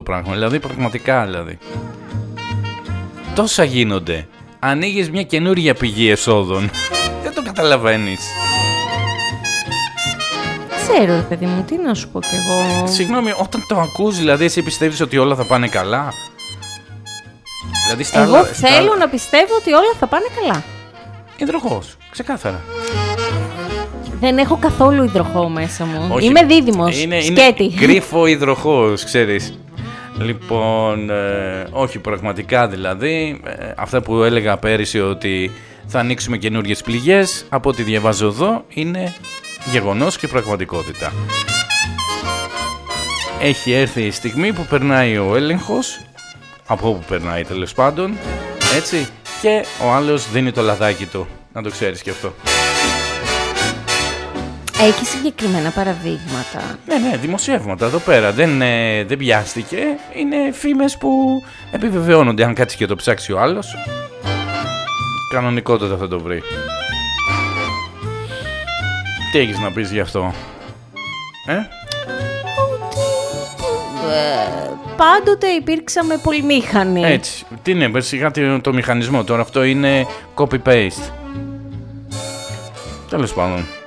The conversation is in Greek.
πράγμα. Δηλαδή, πραγματικά δηλαδή. Τόσα γίνονται. Ανοίγεις μια καινούργια πηγή εσόδων. Δεν το καταλαβαίνεις. Ξέρω, ρε παιδί μου, τι να σου πω κι εγώ. Συγγνώμη, όταν το ακούς, δηλαδή, εσύ πιστεύεις ότι όλα θα πάνε καλά? Δηλαδή, εγώ θέλω να πιστεύω ότι όλα θα πάνε καλά. Υδροχόος, ξεκάθαρα. Δεν έχω καθόλου υδροχό μέσα μου. Όχι, είμαι δίδυμος, σκέτη. Είναι κρύφο υδροχόος, ξέρεις. Λοιπόν, όχι πραγματικά δηλαδή. Αυτά που έλεγα πέρυσι ότι θα ανοίξουμε καινούργιες πληγές, από ό,τι διαβάζω εδώ, είναι γεγονός και πραγματικότητα. Έχει έρθει η στιγμή που περνάει ο έλεγχος, από όπου περνάει τέλος πάντων, έτσι, και ο άλλος δίνει το λαδάκι του. Να το ξέρεις και αυτό. Έχει συγκεκριμένα παραδείγματα? Ναι, δημοσιεύματα εδώ πέρα. Δεν πιάστηκε. Είναι φήμες που επιβεβαιώνονται. Αν κάτσει και το ψάξει ο άλλος, κανονικότατα θα το βρει. Τι έχεις να πεις γι' αυτό? Πάντοτε υπήρξαμε πολυμήχανοι. Έτσι. Τι είναι, σιγά το μηχανισμό. Τώρα αυτό είναι copy-paste. Τέλος πάντων.